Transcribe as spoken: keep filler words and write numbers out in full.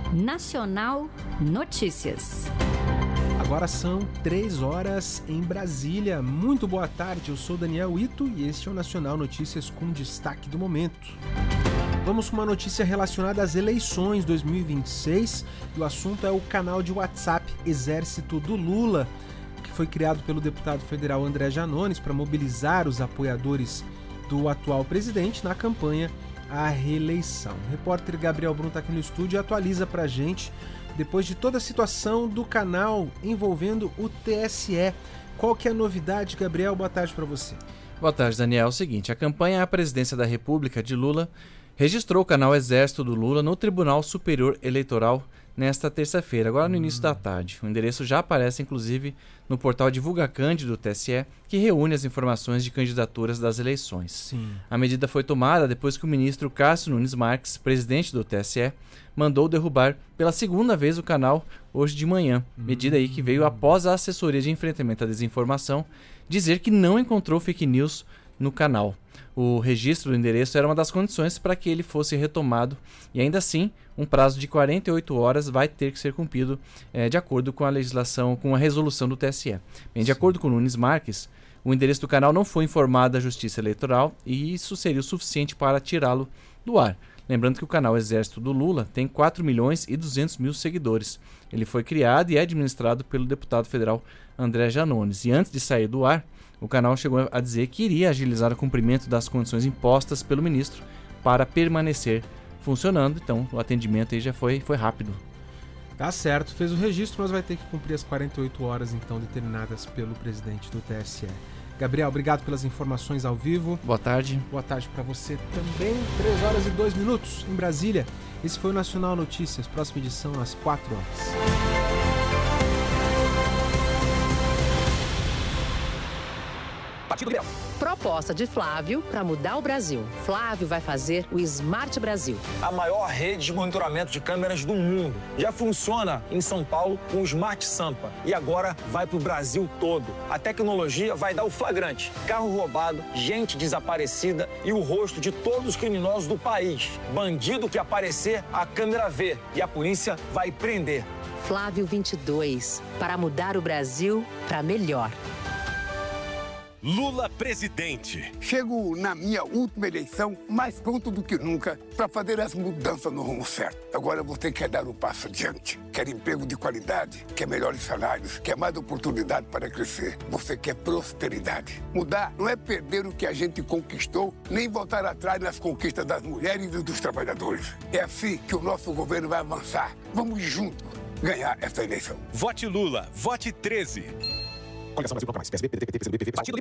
Nacional Notícias. Agora são três horas em Brasília. Muito boa tarde, eu sou Daniel Ito e este é o Nacional Notícias com destaque do momento. Vamos com uma notícia relacionada às eleições dois mil e vinte e seis e o assunto é o canal de WhatsApp Exército do Lula, que foi criado pelo deputado federal André Janones para mobilizar os apoiadores do atual presidente na campanha à reeleição. O repórter Gabriel Brum está aqui no estúdio e atualiza para a gente, depois de toda a situação do canal envolvendo o T S E. Qual que é a novidade, Gabriel? Boa tarde para você. Boa tarde, Daniel. É o seguinte, a campanha à presidência da República de Lula registrou o canal Exército do Lula no Tribunal Superior Eleitoral nesta terça-feira, agora no início da tarde. O endereço já aparece, inclusive, no portal DivulgaCand do T S E, que reúne as informações de candidaturas das eleições. Sim. A medida foi tomada depois que o ministro Cássio Nunes Marques, presidente do T S E, mandou derrubar pela segunda vez o canal hoje de manhã. Medida aí que veio após a assessoria de enfrentamento à desinformação dizer que não encontrou fake news no canal. O registro do endereço era uma das condições para que ele fosse retomado e ainda assim um prazo de quarenta e oito horas vai ter que ser cumprido é, de acordo com a legislação, com a resolução do T S E. Bem, de acordo com Nunes Marques, o endereço do canal não foi informado à Justiça Eleitoral e isso seria o suficiente para tirá-lo do ar. Lembrando que o canal Exército do Lula tem quatro milhões e duzentos mil seguidores. Ele foi criado e é administrado pelo deputado federal André Janones. E antes de sair do ar, o canal chegou a dizer que iria agilizar o cumprimento das condições impostas pelo ministro para permanecer funcionando. Então, o atendimento aí já foi, foi rápido. Tá certo, fez o registro, mas vai ter que cumprir as quarenta e oito horas então determinadas pelo presidente do T S E. Gabriel, obrigado pelas informações ao vivo. Boa tarde. Boa tarde para você também. três horas e dois minutos em Brasília. Esse foi o Nacional Notícias. Próxima edição às quatro horas. Partido Liberal. Proposta de Flávio para mudar o Brasil. Flávio vai fazer o Smart Brasil. A maior rede de monitoramento de câmeras do mundo. Já funciona em São Paulo com o Smart Sampa. E agora vai para o Brasil todo. A tecnologia vai dar o flagrante. Carro roubado, gente desaparecida e o rosto de todos os criminosos do país. Bandido que aparecer, a câmera vê. E a polícia vai prender. Flávio vinte e dois. Para mudar o Brasil para melhor. Lula presidente. Chego na minha última eleição mais pronto do que nunca para fazer as mudanças no rumo certo. Agora você quer dar um passo adiante. Quer emprego de qualidade, quer melhores salários, quer mais oportunidade para crescer. Você quer prosperidade. Mudar não é perder o que a gente conquistou, nem voltar atrás nas conquistas das mulheres e dos trabalhadores. É assim que o nosso governo vai avançar. Vamos juntos ganhar essa eleição. Vote Lula, vote treze. Coligação Brasil Bloco Mais, P S B, P D T, P C B, P V, Partido